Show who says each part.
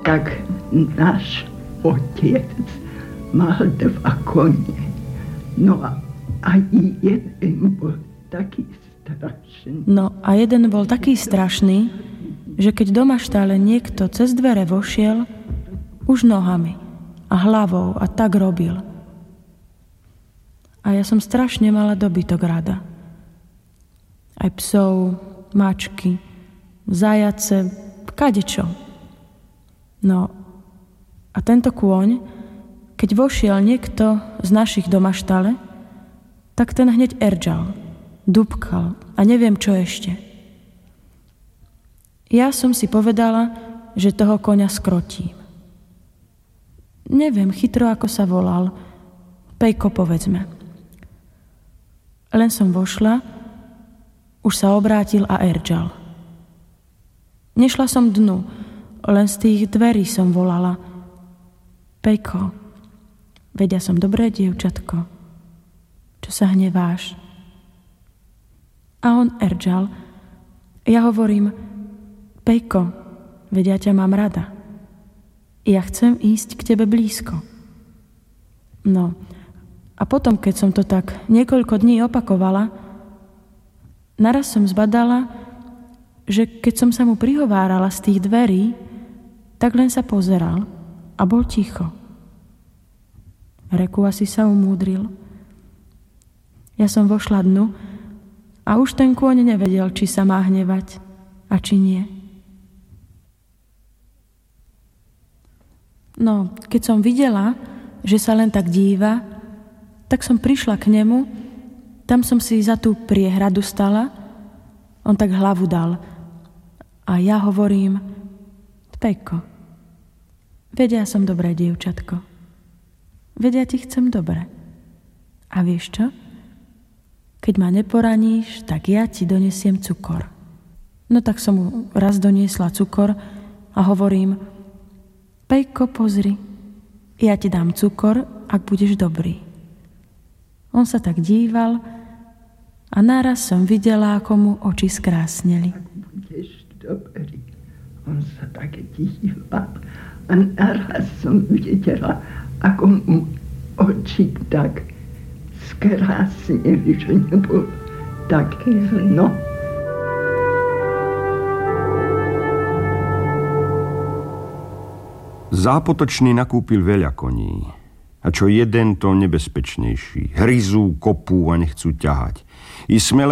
Speaker 1: tak náš otec mal 2 kone. No a jeden bol taký strašný.
Speaker 2: No a jeden bol taký strašný, že keď do maštále niekto cez dvere vošiel, už nohami a hlavou a tak robil. A ja som strašne mala dobytok rada. Aj psov, mačky, zajace, kadečo. No a tento kôň, keď vošiel niekto z našich do maštale, tak ten hneď erdžal, dúbkal a neviem čo ešte. Ja som si povedala, že toho koňa skrotím. Neviem chytro, ako sa volal. Pejko, povedzme. Len som vošla, už sa obrátil a erdžal. Nešla som dnu, len z tých dverí som volala. Pejko, vedia som dobré dievčatko, čo sa hneváš? A on erdžal. Ja hovorím, Pejko, vedia ťa mám rada. Ja chcem ísť k tebe blízko. No, a potom, keď som to tak niekoľko dní opakovala, naraz som zbadala, že keď som sa mu prihovárala z tých dverí, tak len sa pozeral a bol ticho. Reku, asi sa umúdril. Ja som vošla dnu a už ten kôň nevedel, či sa má hnevať a či nie. No, keď som videla, že sa len tak díva, tak som prišla k nemu, tam som si za tú priehradu stala, on tak hlavu dal a ja hovorím, Pejko, vedia som dobré dievčatko, vedia ti chcem dobre. A vieš čo? Keď ma neporaníš, tak ja ti donesiem cukor. No tak som mu raz doniesla cukor a hovorím, Pejko, pozri, ja ti dám cukor, ak budeš dobrý. On sa tak díval a naraz som videla, ako mu oči skrásneli.
Speaker 1: Ak budeš dobrý. On sa tak díval a naraz som videla, ako mu oči tak skrásneli, že nebol taký no.
Speaker 3: Zápotočný nakúpil veľa koní. A čo jeden, to nebezpečnejší. Hryzú, kopú a nechcú ťahať. I smelé